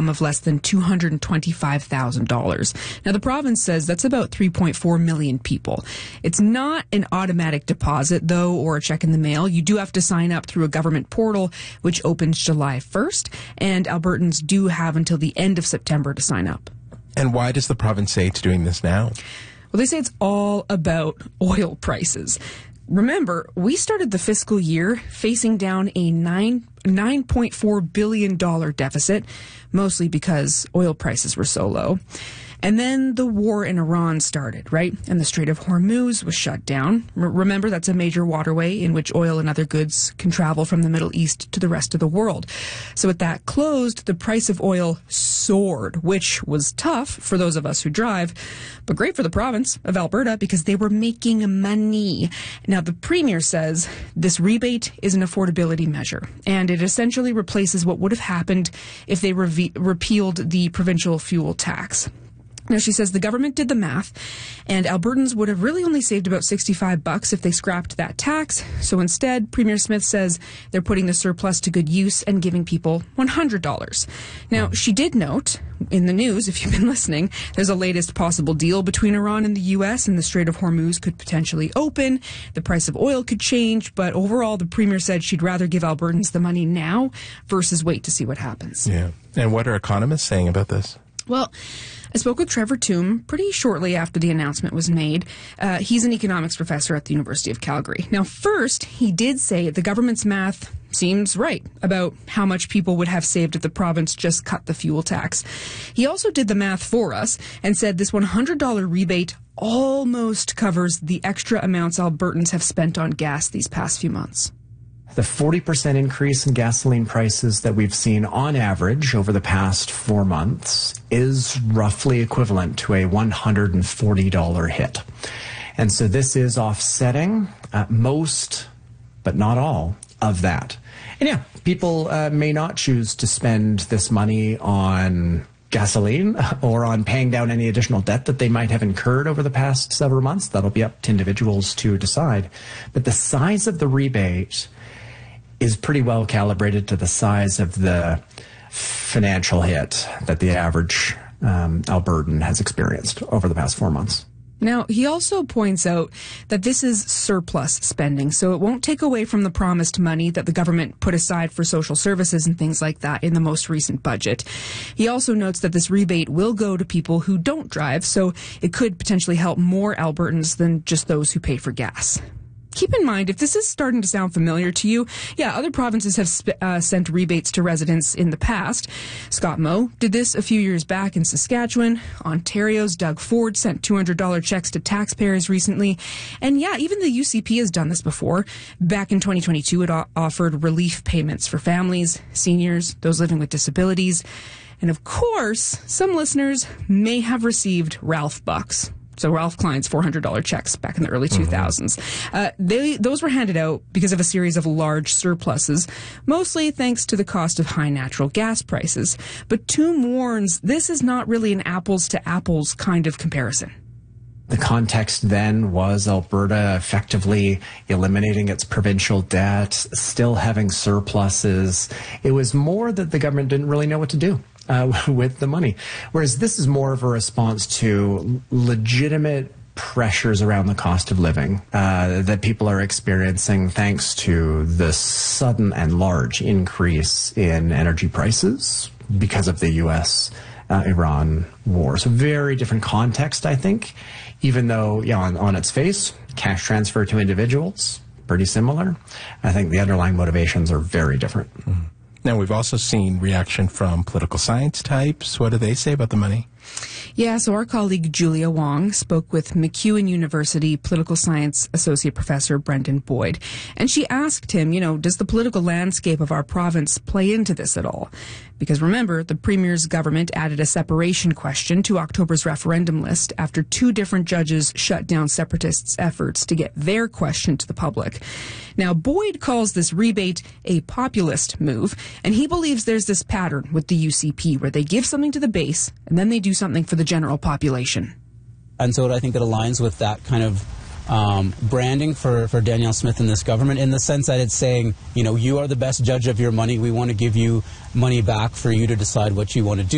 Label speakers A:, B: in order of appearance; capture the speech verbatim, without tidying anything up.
A: income of less than two hundred twenty-five thousand dollars. Now, the province says that's about three point four million people. It's not an automatic deposit, though, or a check in the mail. You do have to sign up through a government portal, which opens July first, and Albertans do have until the end of September to sign up.
B: And why does the province say it's doing this now?
A: Well, they say it's all about oil prices. Remember, we started the fiscal year facing down a nine nine point four billion dollars deficit, mostly because oil prices were so low. And then the war in Iran started, right? And the Strait of Hormuz was shut down. R- remember, that's a major waterway in which oil and other goods can travel from the Middle East to the rest of the world. So with that closed, the price of oil soared, which was tough for those of us who drive, but great for the province of Alberta because they were making money. Now, the Premier says this rebate is an affordability measure, and it essentially replaces what would have happened if they re- repealed the provincial fuel tax. Now, she says the government did the math, and Albertans would have really only saved about sixty-five bucks if they scrapped that tax. So instead, Premier Smith says they're putting the surplus to good use and giving people one hundred dollars. Now, she did note in the news, if you've been listening, there's a latest possible deal between Iran and the U S, and the Strait of Hormuz could potentially open. The price of oil could change, but overall, the Premier said she'd rather give Albertans the money now versus wait to see what happens.
B: Yeah. And what are economists saying about this?
A: Well, I spoke with Trevor Toom pretty shortly after the announcement was made. Uh, he's an economics professor at the University of Calgary. Now, first, he did say the government's math seems right about how much people would have saved if the province just cut the fuel tax. He also did the math for us and said this one hundred dollars rebate almost covers the extra amounts Albertans have spent on gas these past few months.
C: The forty percent increase in gasoline prices that we've seen on average over the past four months is roughly equivalent to a one hundred forty dollars hit. And so this is offsetting uh, most, but not all, of that. And yeah, people uh, may not choose to spend this money on gasoline or on paying down any additional debt that they might have incurred over the past several months. That'll be up to individuals to decide. But the size of the rebate is pretty well calibrated to the size of the financial hit that the average um, Albertan has experienced over the past four months.
A: Now, he also points out that this is surplus spending, so it won't take away from the promised money that the government put aside for social services and things like that in the most recent budget. He also notes that this rebate will go to people who don't drive, so it could potentially help more Albertans than just those who pay for gas. Keep in mind, if this is starting to sound familiar to you, yeah, other provinces have sp- uh, sent rebates to residents in the past. Scott Moe did this a few years back in Saskatchewan. Ontario's Doug Ford sent two hundred dollars checks to taxpayers recently. And yeah, even the U C P has done this before. Back in twenty twenty-two, it o- offered relief payments for families, seniors, those living with disabilities. And of course, some listeners may have received Ralph Bucks. So Ralph Klein's four hundred dollars checks back in the early two thousands. Mm-hmm. Uh, they, those were handed out because of a series of large surpluses, mostly thanks to the cost of high natural gas prices. But Toom warns this is not really an apples-to-apples kind of comparison.
C: The context then was Alberta effectively eliminating its provincial debt, still having surpluses. It was more that the government didn't really know what to do Uh, with the money. Whereas this is more of a response to legitimate pressures around the cost of living uh, that people are experiencing thanks to the sudden and large increase in energy prices because of the U S uh, Iran war. So very different context, I think, even though yeah, on, on its face, cash transfer to individuals, pretty similar. I think the underlying motivations are very different.
B: Mm-hmm. Now, we've also seen reaction from political science types. What do they say about the money?
A: Yeah, so our colleague Julia Wong spoke with MacEwan University political science associate professor Brendan Boyd. And she asked him, you know, does the political landscape of our province play into this at all? Because remember, the Premier's government added a separation question to October's referendum list after two different judges shut down separatists' efforts to get their question to the public. Now, Boyd calls this rebate a populist move, and he believes there's this pattern with the U C P where they give something to the base and then they do something for the general population.
D: And so I think it aligns with that kind of um, branding for, for Danielle Smith and this government, in the sense that it's saying, you know, you are the best judge of your money. We want to give you money back for you to decide what you want to do.